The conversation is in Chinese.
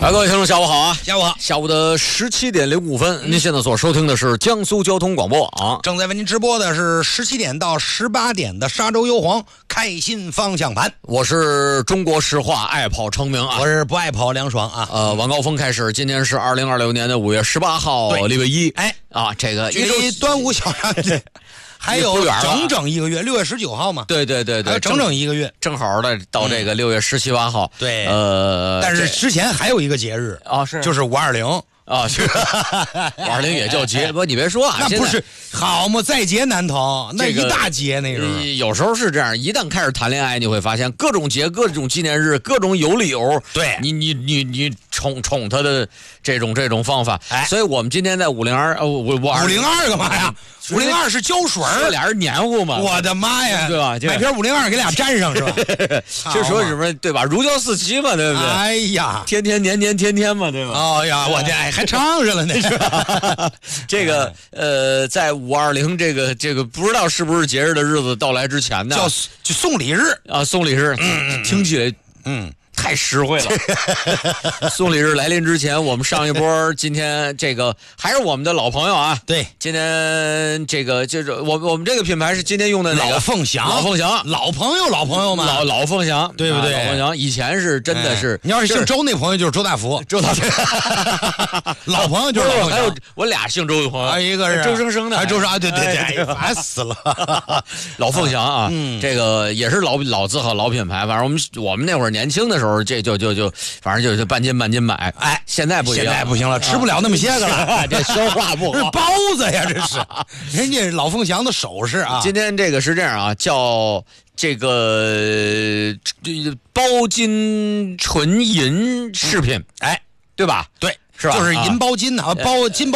各位听众，下午好啊！ 下午好， 下午的17点05分，您现在所收听的是江苏交通广播网， 正在为您直播的是17点到18点的沙洲优皇开心方向盘。 我是中国石化爱跑成名啊， 我是不爱跑梁爽啊。 晚高峰开始，今天是2026年的5月18号，礼拜一。 哎啊，这个距离端午小长假还有整整一个月，6月19号嘛。 对， 还有整整一个月， 正好的到这个6月17、18号。 对，但是之前还有一个节日啊，是就是520。 啊，是520也叫节，不，你别说啊， 那不是好嘛，在劫难逃，那一大节那个。 有时候是这样，一旦开始谈恋爱，你会发现各种节、各种纪念日、各种有理由， 对你宠他的这种方法。 哎， 所以我们今天在 502干嘛呀？502是胶水， 俩人黏糊嘛。 我的妈呀， 对吧？ 买瓶502给俩粘上是吧？ 就说什么对吧？如胶似漆嘛，对不对？ 哎呀， 天天年年天天嘛，对吧？ 哦呀，我这还唱上了那是。 这个在520这个不知道是不是节日的日子到来之前呢， 就送礼日啊，送礼日，听起来太实惠了。送礼日来临之前，我们上一波，今天这个还是我们的老朋友啊。 对， 今天这个就是我们这个品牌是今天用的那个老凤祥，老朋友嘛， 老凤祥， 对不对？ 老凤祥以前是真的是， 你要是姓周那朋友就是周大福，老朋友就是老凤祥。 还有我俩姓周的朋友， 一个是周生的， 还周生啊，对，烦死了。 老凤祥啊，这个也是老字号、老品牌。反正我们那会儿年轻的时候。这就反正就半斤买， 哎， 现在不行， 现在不行了，吃不了那么些个了， 这消化不好。 包子呀，这是人家老凤祥的首饰啊。 今天这个是这样啊，叫这个包金纯银饰品， 哎， 对吧？ 对， 是吧？ 就是银包金啊，包金。